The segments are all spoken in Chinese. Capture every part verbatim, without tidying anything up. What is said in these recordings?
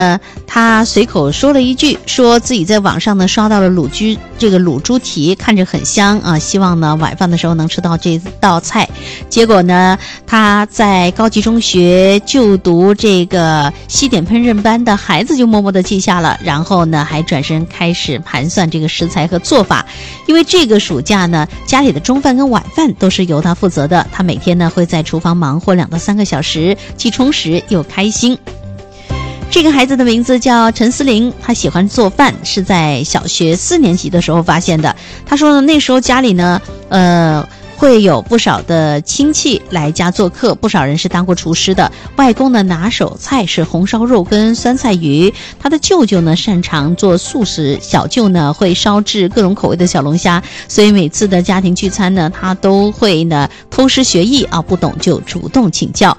呃，他随口说了一句，说自己在网上呢刷到了卤猪这个卤猪蹄，看着很香啊，希望呢晚饭的时候能吃到这道菜。结果呢，他在高级中学就读这个西点烹饪班的孩子就默默的记下了，然后呢还转身开始盘算这个食材和做法。因为这个暑假呢，家里的中饭跟晚饭都是由他负责的，他每天呢会在厨房忙活两到三个小时，既充实又开心。这个孩子的名字叫陈思玲，他喜欢做饭，是在小学四年级的时候发现的。他说呢，那时候家里呢，呃，会有不少的亲戚来家做客，不少人是当过厨师的。外公的拿手菜是红烧肉跟酸菜鱼，他的舅舅呢擅长做素食，小舅呢会烧制各种口味的小龙虾，所以每次的家庭聚餐呢，他都会呢偷师学艺啊，不懂就主动请教。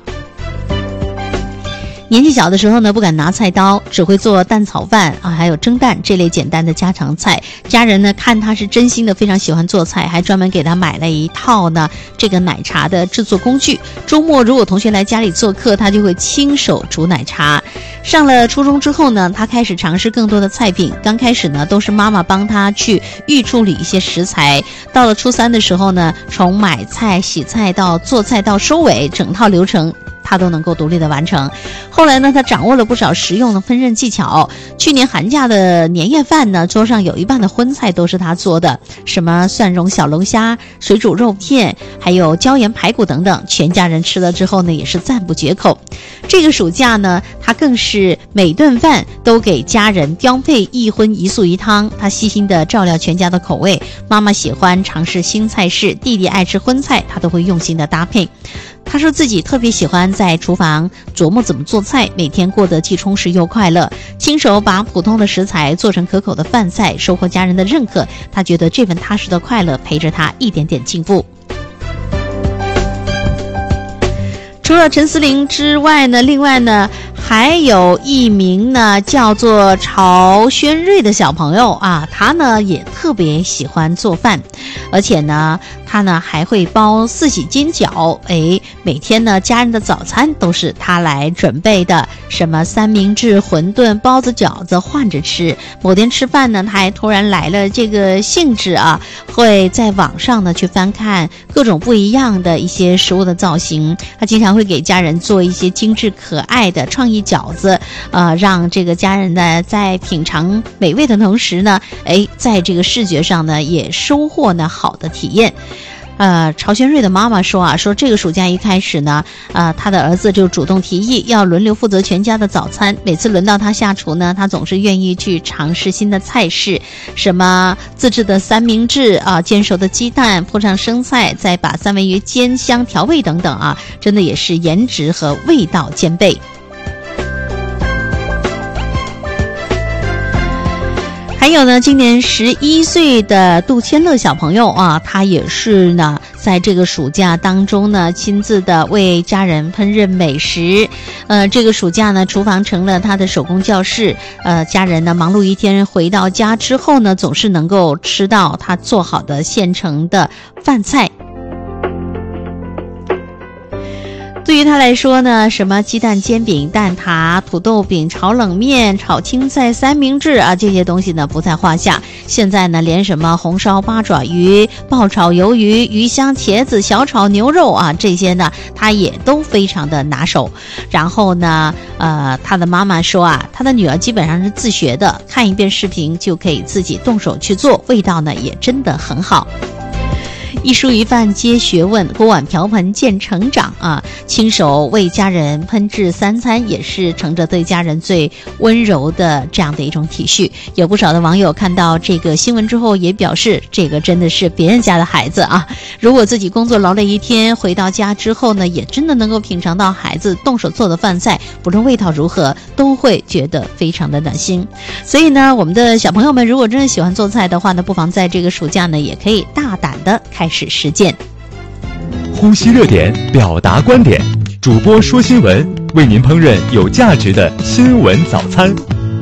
年纪小的时候呢，不敢拿菜刀，只会做蛋炒饭啊，还有蒸蛋这类简单的家常菜。家人呢看他是真心的非常喜欢做菜，还专门给他买了一套呢这个奶茶的制作工具。周末如果同学来家里做客，他就会亲手煮奶茶。上了初中之后呢，他开始尝试更多的菜品。刚开始呢，都是妈妈帮他去预处理一些食材。到了初三的时候呢，从买菜、洗菜到做菜到收尾，整套流程他都能够独立的完成。后来呢，他掌握了不少实用的烹饪技巧。去年寒假的年夜饭呢，桌上有一半的荤菜都是他做的，什么蒜蓉小龙虾、水煮肉片，还有椒盐排骨等等。全家人吃了之后呢，也是赞不绝口。这个暑假呢，他更是每顿饭都给家人标配一荤一素一汤。他细心的照料全家的口味，妈妈喜欢尝试新菜式，弟弟爱吃荤菜，他都会用心的搭配。他说自己特别喜欢在厨房琢磨怎么做菜，每天过得既充实又快乐。亲手把普通的食材做成可口的饭菜，收获家人的认可，他觉得这份踏实的快乐陪着他一点点进步。除了陈思玲之外呢，另外呢还有一名呢叫做曹轩瑞的小朋友啊，他呢也特别喜欢做饭，而且呢他呢还会包四喜金饺，哎，每天呢家人的早餐都是他来准备的，什么三明治、馄饨、包子、饺子换着吃。某天吃饭呢，他还突然来了这个兴致啊，会在网上呢去翻看各种不一样的一些食物的造型，他经常会给家人做一些精致可爱的创意饺子，呃，让这个家人呢在品尝美味的同时呢，哎，在这个视觉上呢也收获呢好的体验。呃，曹轩瑞的妈妈说啊，说这个暑假一开始呢，呃，他的儿子就主动提议要轮流负责全家的早餐。每次轮到他下厨呢，他总是愿意去尝试新的菜式，什么自制的三明治啊，煎熟的鸡蛋铺上生菜，再把三文鱼煎香调味等等啊，真的也是颜值和味道兼备。还有呢，今年十一岁的杜千乐小朋友啊，他也是呢，在这个暑假当中呢，亲自的为家人烹饪美食。呃，这个暑假呢，厨房成了他的手工教室。呃，家人呢忙碌一天回到家之后呢，总是能够吃到他做好的现成的饭菜。对于他来说呢，什么鸡蛋煎饼、蛋挞、土豆饼、炒冷面、炒青菜、三明治啊，这些东西呢不在话下。现在呢，连什么红烧八爪鱼、爆炒鱿鱼、鱼香茄子、小炒牛肉啊，这些呢他也都非常的拿手。然后呢，呃，他的妈妈说啊，他的女儿基本上是自学的，看一遍视频就可以自己动手去做，味道呢也真的很好。一蔬一饭皆学问，锅碗瓢盆见成长啊！亲手为家人烹制三餐，也是乘着对家人最温柔的这样的一种体恤。有不少的网友看到这个新闻之后，也表示这个真的是别人家的孩子啊！如果自己工作劳累一天，回到家之后呢，也真的能够品尝到孩子动手做的饭菜，不论味道如何，都会觉得非常的暖心。所以呢，我们的小朋友们如果真的喜欢做菜的话呢，不妨在这个暑假呢，也可以大胆的开始实践。 呼吸热点，表达观点，主播说新闻，为您烹饪有价值的新闻早餐。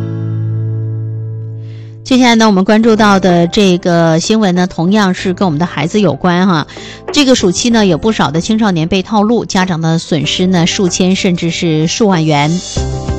接下来呢，我们关注到的这个新闻呢，同样是跟我们的孩子有关哈。这个暑期呢，有不少的青少年被套路，家长的损失呢数千甚至是数万元。